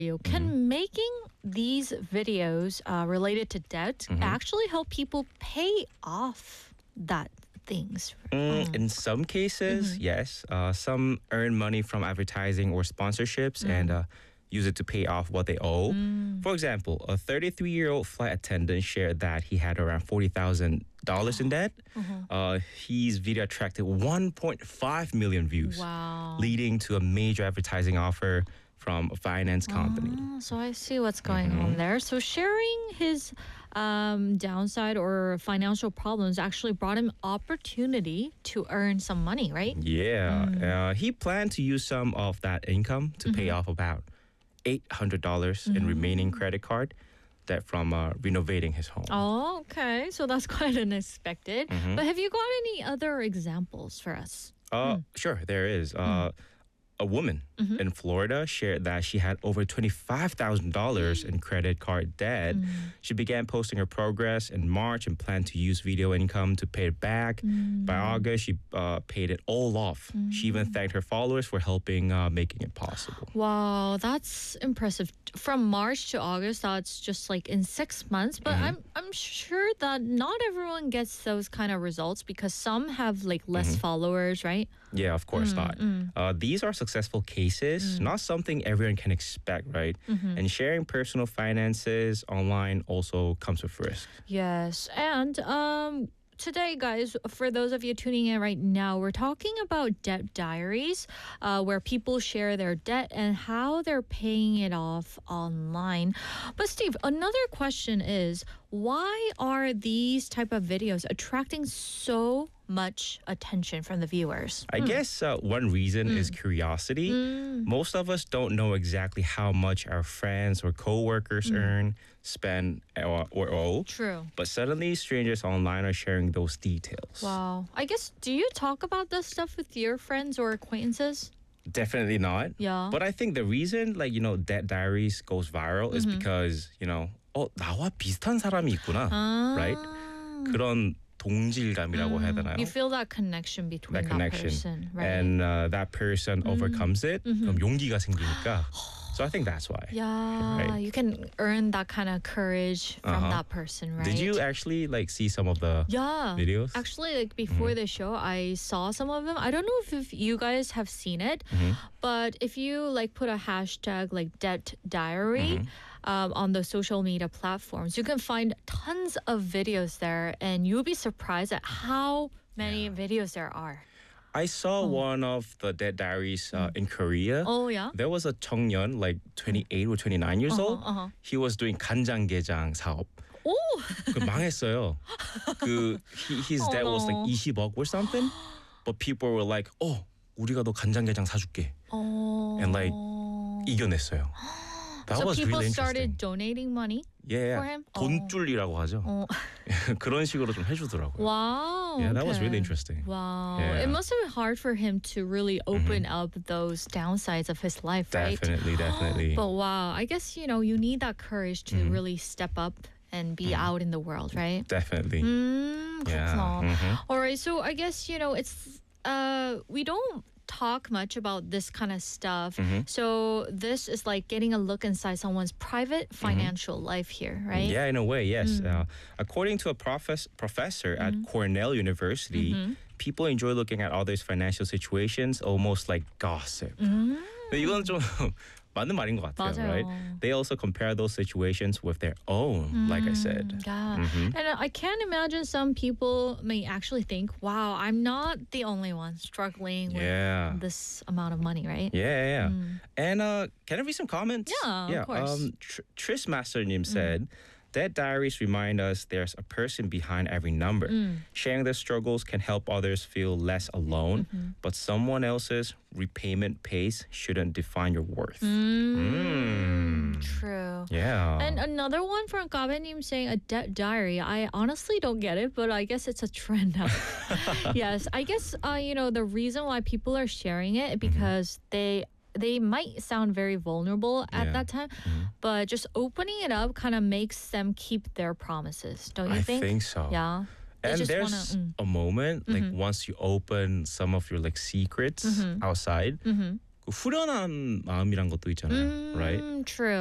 Can making these videos related to debt actually help people pay off that things? In some cases, yes. Some earn money from advertising or sponsorships and use it to pay off what they owe. For example, a 33-year-old flight attendant shared that he had around $40,000 in debt. His video attracted 1.5 million views, Wow. leading to a major advertising offer from a finance company. So I see what's going on there. So sharing his downside or financial problems actually brought him opportunity to earn some money, right? Yeah, he planned to use some of that income to pay off about $800 in remaining credit card debt from renovating his home. Oh, okay. So that's quite unexpected. But have you got any other examples for us? Sure, there is. A woman in Florida shared that she had over $25,000 in credit card debt. She began posting her progress in March and planned to use video income to pay it back. By August, she paid it all off. She even thanked her followers for helping making it possible. Wow, that's impressive. From March to August, that's just like in 6 months. But I'm sure that not everyone gets those kind of results because some have like less followers, right? Yeah, of course not. These are successful cases, not something everyone can expect, right? And sharing personal finances online also comes with risk. Yes, and today, guys, for those of you tuning in right now, we're talking about debt diaries, where people share their debt and how they're paying it off online. But Steve, another question is, why are these type of videos attracting so much attention from the viewers? I guess one reason is curiosity. Most of us don't know exactly how much our friends or coworkers earn, spend, or owe. True. But suddenly, strangers online are sharing those details. Wow. I guess, do you talk about this stuff with your friends or acquaintances? Definitely not. Yeah. But I think the reason, debt diaries goes viral is because, 나와 비슷한 사람이 있구나, right? 그런 동질감이라고 해야 되나요? You feel that connection between that person, right? And that person overcomes it. 그럼 용기가 생기니까. So I think that's why. Yeah, right? you can earn that kind of courage from that person, right? Did you actually see some of the videos? Actually, before the show, I saw some of them. I don't know if you guys have seen it, but if you put a hashtag debt diary on the social media platforms, you can find tons of videos there, and you'll be surprised at how many videos there are. I saw one of the debt diaries in Korea. Oh, yeah? There was a 청년, 28 or 29 years old. He was doing 간장게장 사업. 오! 그 망했어요. His debt was 20억 or something. But people were like, 우리가 너 간장게장 사줄게. And 이겨냈어요. That so was people really started donating money for him? 돈줄리라고 하죠. 그런 식으로 좀 해주더라고요. Wow. Yeah, that was really interesting. Wow. Yeah. It must have been hard for him to really open up those downsides of his life, right? Definitely. But wow, I guess, you need that courage to really step up and be out in the world, right? Definitely. 그렇구나. All right, so I guess, it's we don't talk much about this kind of stuff. So this is like getting a look inside someone's private financial life here, right? Yeah, in a way, yes. According to a professor at Cornell University, people enjoy looking at others' financial situations almost like gossip. 이건 좀 맞는 말인 것 같아요, 맞아요. right? They also compare those situations with their own, like I said. Yeah. And I can't imagine some people may actually think, wow, I'm not the only one struggling with this amount of money, right? Yeah. And can I read some comments? Yeah, of course. Tris Master님 said, debt diaries remind us there's a person behind every number. Sharing their struggles can help others feel less alone, but someone else's repayment pace shouldn't define your worth. True. Yeah. And another one from Kabenim saying a debt diary. I honestly don't get it, but I guess it's a trend now. Yes, I guess, the reason why people are sharing it because they might sound very vulnerable at that time, but just opening it up kind of makes them keep their promises, don't you think? I think so. Yeah. And there's a moment, once you open some of your secrets outside, 후련한 마음이란 것도 있잖아요, right? True.